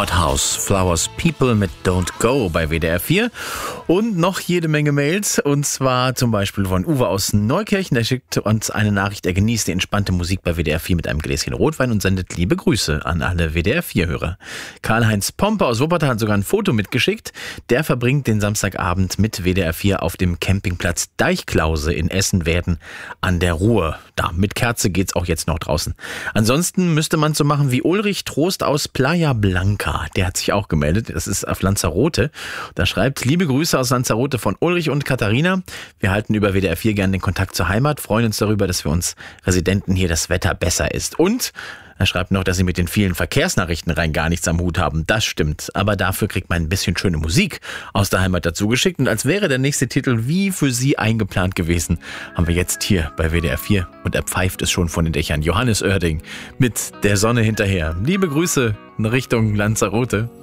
Hot House Flowers People mit Don't Go bei WDR 4 und noch jede Menge Mails, und zwar zum Beispiel von Uwe aus Neukirchen. Der schickt uns eine Nachricht: Er genießt die entspannte Musik bei WDR 4 mit einem Gläschen Rotwein und sendet liebe Grüße an alle WDR 4-Hörer. Karl-Heinz Pompe aus Wuppertal hat sogar ein Foto mitgeschickt. Der verbringt den Samstagabend mit WDR 4 auf dem Campingplatz Deichklause in Essen-Werden an der Ruhr. Da mit Kerze geht's auch jetzt noch draußen. Ansonsten müsste man so machen wie Ulrich Trost aus Playa Blanca. Der hat sich auch gemeldet. Das ist auf Lanzarote. Da schreibt: Liebe Grüße aus Lanzarote von Ulrich und Katharina. Wir halten über WDR 4 gerne den Kontakt zur Heimat, freuen uns darüber, dass für uns Residenten hier das Wetter besser ist. Und er schreibt noch, dass sie mit den vielen Verkehrsnachrichten rein gar nichts am Hut haben. Das stimmt. Aber dafür kriegt man ein bisschen schöne Musik aus der Heimat dazu geschickt. Und als wäre der nächste Titel wie für Sie eingeplant gewesen, haben wir jetzt hier bei WDR 4, und er pfeift es schon von den Dächern, Johannes Oerding mit Der Sonne hinterher. Liebe Grüße in Richtung Lanzarote.